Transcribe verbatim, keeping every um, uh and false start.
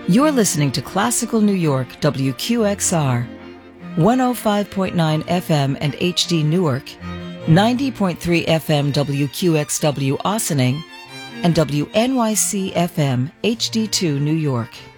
You're listening to Classical New York, W Q X R, one oh five point nine F M and H D Newark, ninety point three F M W Q X W Ossining, and W N Y C F M H D two New York.